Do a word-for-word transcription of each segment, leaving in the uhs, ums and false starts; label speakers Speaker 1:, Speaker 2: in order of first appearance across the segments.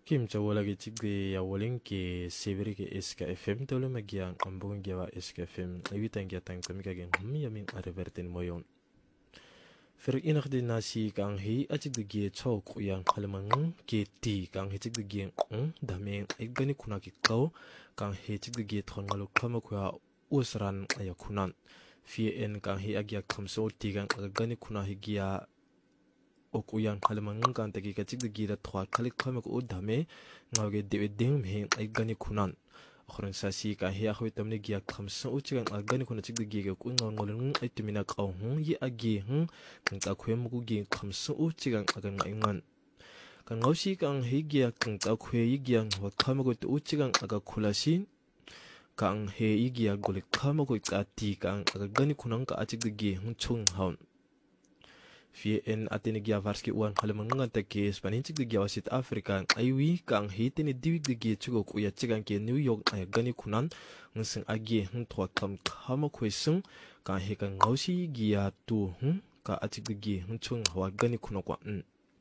Speaker 1: Kim Chawala ke chikde ya walin ke severi ke S K F M tolo magiang ambung gewa S K F M awitan ge tang kamika gen humi yamin areverten moyon. Fer inak de nasi kang hi achik de ge chok uyang halmang ke ti kang hi chik de ge ng dame egani kuna ki kaw kang hi chik de ge thon ngalo khama khwa usran aya kunan. Fi en kang hi agya khamso ti kang agani kuna hi gia ok uyang halmang kang tagi ka chik de ge da thwa khalik khama ko dame ngawge dewe ding me egani kunan. Akhron sasi ka hi akhoy tamne gia khamso uchigang agani kuna chik de ge ga ku ngaw ngolun ay tumina kaw hung yi agi hung kang ta khwe mu gi khamso uchigang agan ngai ngan kan ngawsi kang hi gia kang ta khwe yi gia wa khama ko uchigang aga khulasin kang he yi gia golik khama ko ka ti kang aga gani kunang ka achik de ge hung chung haun Fi en atene gia varski uan halemang ta ke Spanin chik de gia wasit Afrika aiwi kang hi tene diwik de ge chugo ku ya chigang ke New York ay gani kunan ngising agi hung thwa kam khama khwe sung kang he kang ngawsi gia tu hung ka achik de ge hung chung hawa gani kunokwa n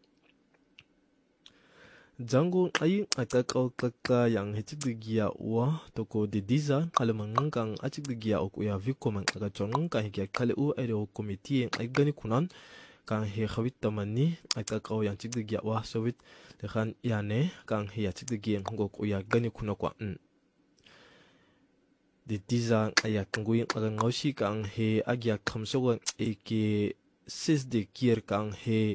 Speaker 1: Jango ay atak o kaka yang hechik de gia wa toko de diza halemang kang achik de gia ok ya vikoman aga chong ka he kale u ay ro committee ay gani kunan kang he khawit tamani aka kaw yang chik de gya wa sowit le khan yane kang he ya chik de gem ngo ko ya gani kuno kwa n de tiza aya kangui aga ngosi kang he agya khamso ga eke sis de kier kang he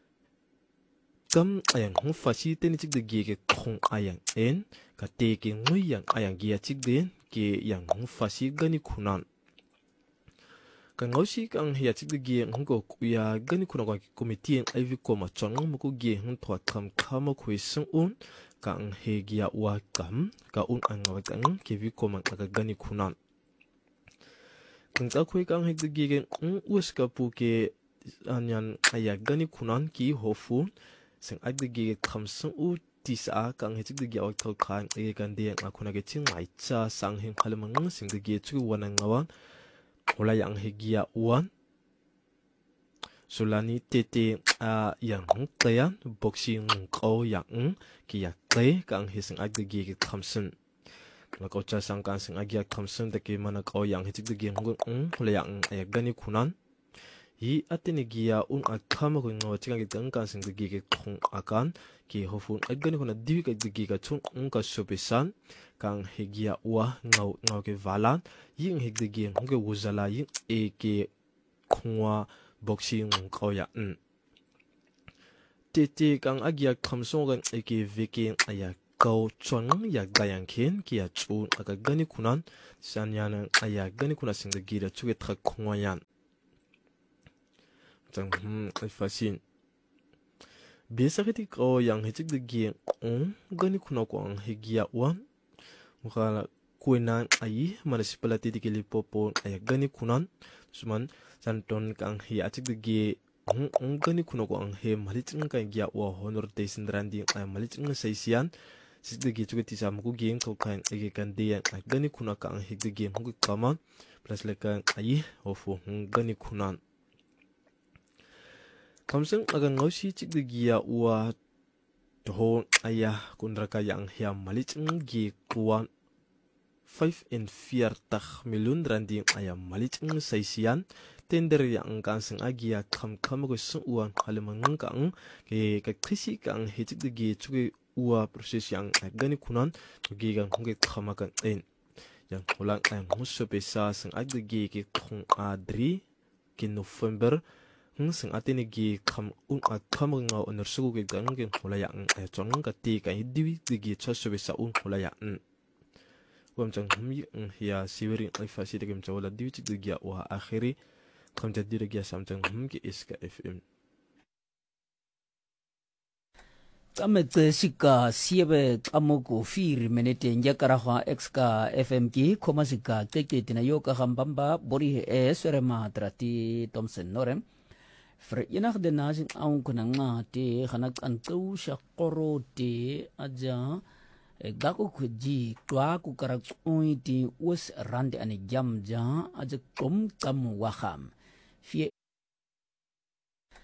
Speaker 1: kam ayang hu fashi ten chik de ge ke khong ayang en ka te ke ngui yang ayang gi ya chik de ke yang hu fashi gani kunan kan ngawsi kang hiya chik de ge ngko kuya gani kuna kwa committee ai vi ko ma chong mo ko ge hun thwa tham khama khoi sung un kang he gia wa kam ka un ang wa kang ke vi ko ma ka gani kunan kang ta khoi kang he de ge ng us ka pu ke anyan aya gani kunan ki hofu sing ai de ge kham sung u tisa kang he chik de ge wa thol khan e kan de nga kuna ge ching ai cha sang hing khalamang sing de ge chu wa na ngawan Ola yang hegia uan Sulani tete a yang kayan boxing ko yang ki ya kay kang hising ag de gi khamsun Lako cha sang kan sing ag ya khamsun de ki mana ko yang hitik de gi ngun ola yang ay gani kunan Yi atene gia un akama ko ngaw chinga gi tang kan sing de gi khong akan ki hofun ag gani kuna diwi ka de gi ka chung un ka sopesan kang hegia wa ngaw ngaw ke valan ying heg de gi nge wuzala ying e ke khwa boxing ko ya n tete kang agya khamso gan e ke veke aya kaw chon ya gayang ken ki ya chu aga gani kunan sanyana aya gani kuna sing de gi da chuge thak khwa yan Tang hmm fasin Besakiti ko yang hechik de gi on gani kuna ko ang hegia wan mukhala kuinan ai municipality de Lipopo ay gani kunan suman santon kang hi achik de gi on gani kuna ko ang he maliching kan gia wa honor de sindrandi ay maliching saisian sis de gi chuge tisa mu gi ko kan ay kan de ay gani kuna ka ang hig de gi mu kama plus le kan ai ofu gani kunan Kamseng aga ngawsi chik de gia wa toho aya kundraka yang hiam maliching gi kuan five and four tak milun randi aya maliching saisian tender yang kanseng agia kam kam ko sun uan halemang kang ke ka krisi kang hechik de gi chuge uwa proses yang gani kunan gi gang hungge khamakan en yang ulang ang muso pesa seng ag de gi ke khong adri ki November Sing atene gi kam un a kam nga onor sugu ge gang ge hola ya ng ay chong ka ti ka diwi gi chaso be sa un hola ya ng wam chang hum ng ya siweri ay fasi de gem chawla diwi chi gi wa akhiri kam ta dire gi sam chang hum ge S K F M
Speaker 2: Kame te sika siebe amoku fir menete njakara kwa X K F M ki koma sika teke tina yoka hambamba bori e serema trati Thompson Norem Fre yenak de nazing aung kuna nga te hanak antou shakoro te aja e gako kuji kwa ku karak oi ti us rande ane jam ja aja kom kamu waham fie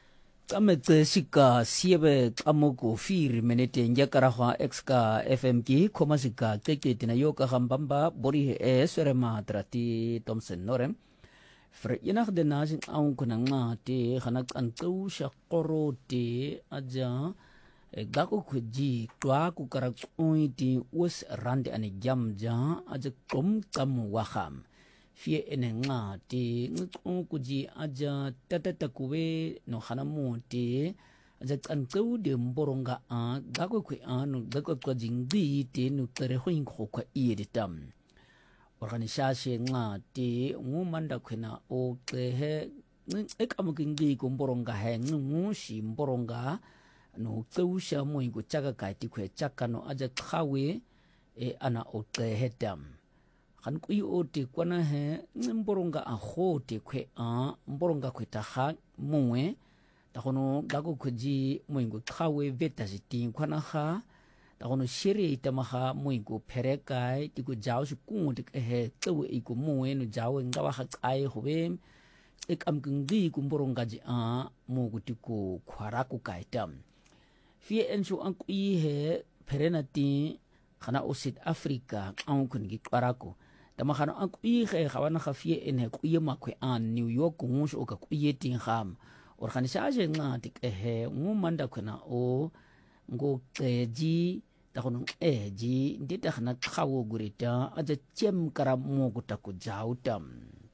Speaker 2: tsametse sika siebe tsamoko firi meneteng ya karagwa x ka F M K khoma sika tekete na yo ka gambamba bori e swere matrati Thompson Norem fre ina de nazin aun kuna ngate khana tsantu sha qorote aja gako khuji twa ku karaktoiti us rand ane jamja aja kom tsamu waham fie ene ngate ngukuji aja tatata kuwe no hanamuti aja tsantu de mboronga a gako kwe anu gako kwa jingdi te no tere hoin khokwa ieditam organisasye ngate ngumanda kwena o tehe ekamukingi ko mboronga he ngushi mboronga no tseusha moingo chaka kaiti kwe chaka no aja khawe e ana o tehe dam kan kui o te kwana he mboronga a ho te kwe a mboronga kwe taha mwe ta kono gago kuji moingo khawe veta sitin kwana ha ta kono shere itamaha moingo perekai tiku jao su kungu te he tsewe iku mwe no jao ngawa ha kai hobe ek amkingi ku mboronga ji a mo gutiku khwaraku kaitam fie enso an kui he perenati khana o South Africa an kungi kwarako tamakano an kui he khawana khafie en he kuye makwe an New York ngus o ka kuye tin ham organisasye ngati he ngumanda khona o ngo keji ta kono eji ndita khana khawo gurita aja chem kara mo gutaku jautam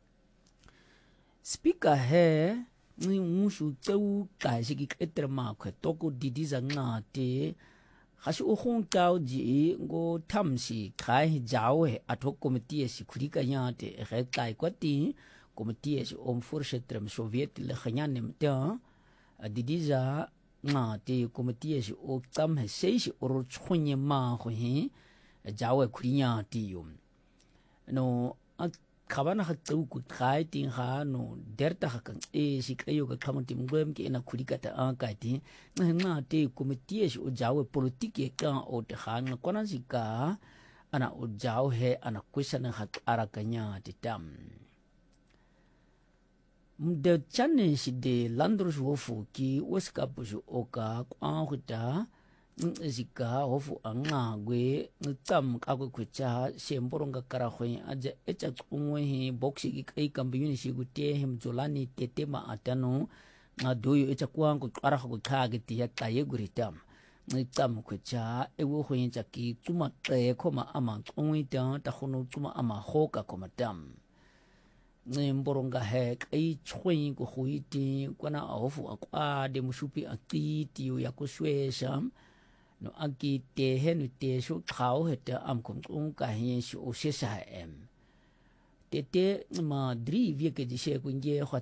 Speaker 2: speaker he ni mushu teu ka shiki etre makwe toko didiza ngate khashi o khong tao ji ngo thamsi khai jawo he athok committee si khurika yate he kai kwati committee si om forsetrem soviet le khanyane mta didiza ngate committee si o tam he sei si oro chkhonye ma ho hi jawo khurinya ti yum no khabana ha tsu ku khai tin ha no derta ha kan e si kayo ka khamonti mgwem ke na khurika ta a ka ti nga te committee si o jawe politike ka o te ha nga kona sika ana o jaw he ana question ha ara kanya ti tam mde chane si de landros hofu ki weska buju oka kwa huta zika hofu anga gwe tam ka ko kwecha semboronga kara khoy aja echa kungwe hi boxi ki kai kambiyuni si gute hem jolani tetema atano nga doyo echa kwango kara ko khage ti ya taye guritam tam kwecha ewo khoy cha ki tuma te khoma ama kungwe ta ta khono tuma ama hoka khoma tam mboronga he kai chkhwen ko khuiti kwana hofu akwa de mushupi akiti ya ko swesha no aki te he no te shu khao he te am kum ung ka he shu o se sa em te te ma dri vie ke di she kun ye